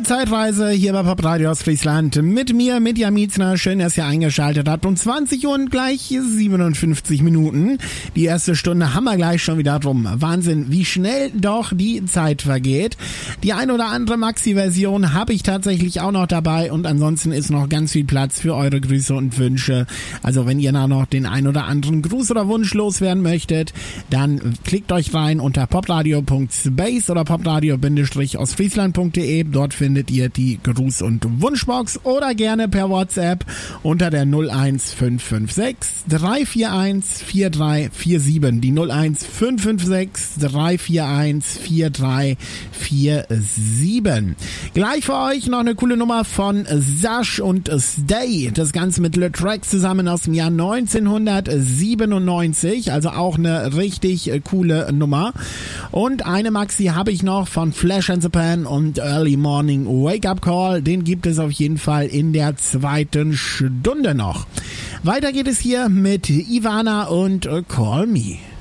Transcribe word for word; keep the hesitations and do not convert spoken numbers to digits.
Die Zeitreise hier bei Pop Radio Ostfriesland mit mir, mit Jan Mietzner. Schön, dass ihr eingeschaltet habt. Um zwanzig Uhr und gleich siebenundfünfzig Minuten. Die erste Stunde haben wir gleich schon wieder rum. Wahnsinn, wie schnell doch die Zeit vergeht. Die ein oder andere Maxi-Version habe ich tatsächlich auch noch dabei und ansonsten ist noch ganz viel Platz für eure Grüße und Wünsche. Also wenn ihr da noch den ein oder anderen Gruß oder Wunsch loswerden möchtet, dann klickt euch rein unter popradio punkt space oder popradio Ostfriesland punkt de. Dort findet ihr die Gruß- und Wunschbox oder gerne per WhatsApp unter der null eins fünf fünf sechs drei vier eins vier drei vier sieben. Die null eins fünf fünf sechs drei vier eins vier drei vier sieben. Gleich für euch noch eine coole Nummer von Sash und Stay. Das Ganze mit Le Track zusammen aus dem Jahr neunzehnhundertsiebenundneunzig. Also auch eine richtig coole Nummer. Und eine Maxi habe ich noch von Flash and the Pan und Early Morning Wake Up Call. Den gibt es auf jeden Fall in der zweiten Stunde noch. Weiter geht es hier mit Ivana und Call Me.